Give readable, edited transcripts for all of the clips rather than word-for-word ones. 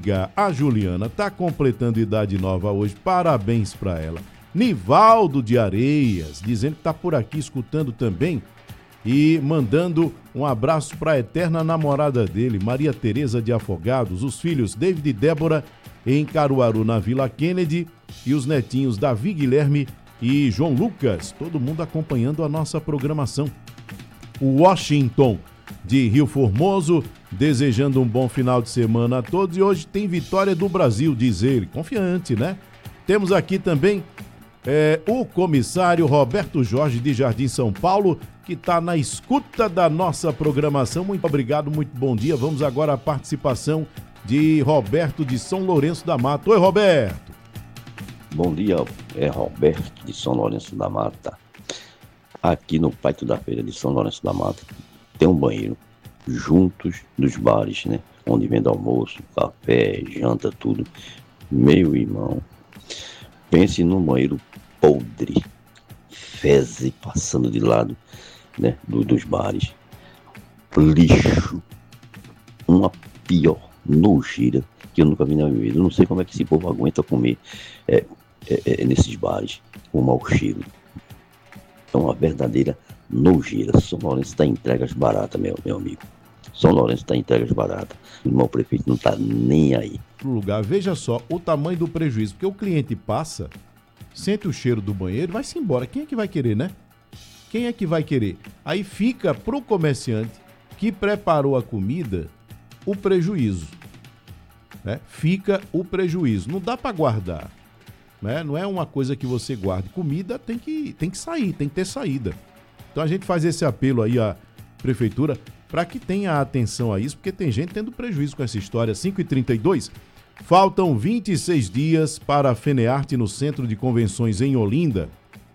amiga, a Juliana, tá completando idade nova hoje, parabéns pra ela. Nivaldo de Areias, dizendo que tá por aqui escutando também e mandando um abraço pra eterna namorada dele, Maria Tereza de Afogados, os filhos David e Débora em Caruaru, na Vila Kennedy, e os netinhos Davi Guilherme e João Lucas, todo mundo acompanhando a nossa programação. O Washington de Rio Formoso, desejando um bom final de semana a todos, e hoje tem vitória do Brasil, diz ele, confiante, né? Temos aqui também o comissário Roberto Jorge de Jardim São Paulo, que está na escuta da nossa programação. Muito obrigado, muito bom dia. Vamos agora à participação de Roberto de São Lourenço da Mata. Oi, Roberto. Bom dia, é Roberto de São Lourenço da Mata. Aqui no pátio da feira de São Lourenço da Mata tem um banheiro juntos dos bares, né? Onde vende almoço, café, janta, tudo. Meu irmão, pense num banheiro podre, fezes passando de lado, né? Dos bares. Lixo. Uma pior nojeira que eu nunca vi na minha vida. Eu não sei como é que esse povo aguenta comer nesses bares com mau cheiro. É uma verdadeira nojeira. São Lourenço está entregas baratas, meu amigo. São Lourenço está entregas baratas. O irmão prefeito não está nem aí. Pro lugar, veja só o tamanho do prejuízo, porque o cliente passa, sente o cheiro do banheiro, vai-se embora. Quem é que vai querer, né? Quem é que vai querer? Aí fica pro comerciante que preparou a comida o prejuízo, né? Fica o prejuízo. Não dá para guardar, né? Não é uma coisa que você guarde. Comida tem que sair, tem que ter saída. Então a gente faz esse apelo aí à prefeitura para que tenha atenção a isso, porque tem gente tendo prejuízo com essa história. 5h32, faltam 26 dias para a FENEARTE no Centro de Convenções em Olinda,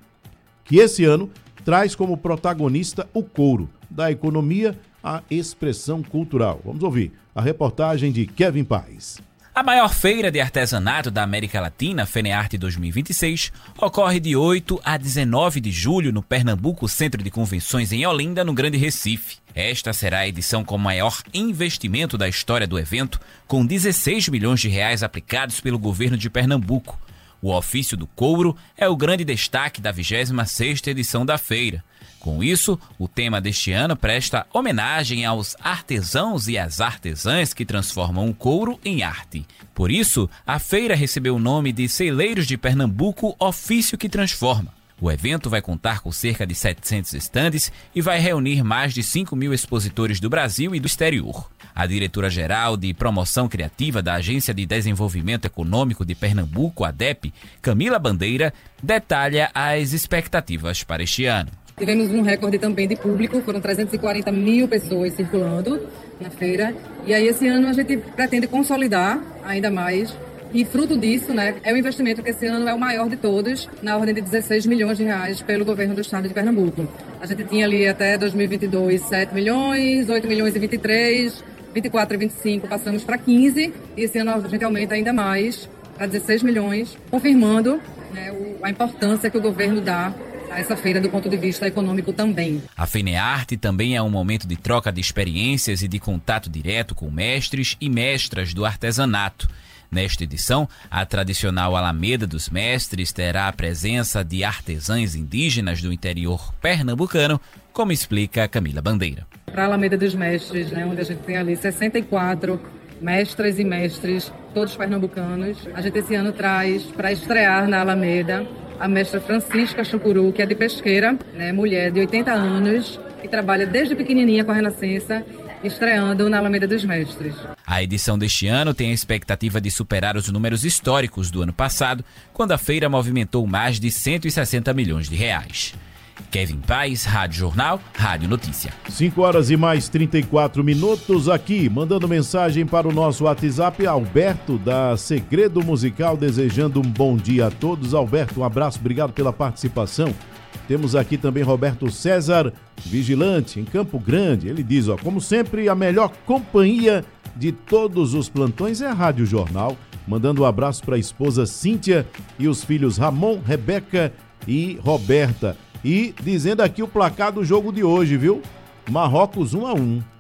que esse ano traz como protagonista o couro, da economia à expressão cultural. Vamos ouvir a reportagem de Kevin Paes. A maior feira de artesanato da América Latina, FENEARTE 2026, ocorre de 8 a 19 de julho no Pernambuco Centro de Convenções em Olinda, no Grande Recife. Esta será a edição com maior investimento da história do evento, com 16 milhões de reais aplicados pelo governo de Pernambuco. O ofício do couro é o grande destaque da 26ª edição da feira. Com isso, o tema deste ano presta homenagem aos artesãos e às artesãs que transformam o couro em arte. Por isso, a feira recebeu o nome de Celeiros de Pernambuco, Ofício que Transforma. O evento vai contar com cerca de 700 estandes e vai reunir mais de 5 mil expositores do Brasil e do exterior. A diretora-geral de Promoção Criativa da Agência de Desenvolvimento Econômico de Pernambuco, ADEP, Camila Bandeira, detalha as expectativas para este ano. Tivemos um recorde também de público, foram 340 mil pessoas circulando na feira. E aí esse ano a gente pretende consolidar ainda mais. E fruto disso, né, é um investimento que esse ano é o maior de todos, na ordem de 16 milhões de reais pelo governo do estado de Pernambuco. A gente tinha ali até 2022 7 milhões, 8 milhões e 23, 24 e 25 passamos para 15. E esse ano a gente aumenta ainda mais para 16 milhões, confirmando, né, a importância que o governo dá a essa feira do ponto de vista econômico também. A FENEARTE também é um momento de troca de experiências e de contato direto com mestres e mestras do artesanato. Nesta edição, a tradicional Alameda dos Mestres terá a presença de artesãs indígenas do interior pernambucano, como explica Camila Bandeira. Para a Alameda dos Mestres, né, onde a gente tem ali 64 mestras e mestres, todos pernambucanos, a gente esse ano traz para estrear na Alameda a mestra Francisca Chucuru, que é de Pesqueira, né, mulher de 80 anos, que trabalha desde pequenininha com a Renascença, estreando na Alameda dos Mestres. A edição deste ano tem a expectativa de superar os números históricos do ano passado, quando a feira movimentou mais de 160 milhões de reais. Kevin Paes, Rádio Jornal, Rádio Notícia. 5h34 aqui, mandando mensagem para o nosso WhatsApp, Alberto da Segredo Musical, desejando um bom dia a todos. Alberto, um abraço, obrigado pela participação. Temos aqui também Roberto César, vigilante em Campo Grande. Ele diz, como sempre, a melhor companhia de todos os plantões é a Rádio Jornal. Mandando um abraço para a esposa Cíntia e os filhos Ramon, Rebeca e Roberta. E dizendo aqui o placar do jogo de hoje, viu? Marrocos 1-1.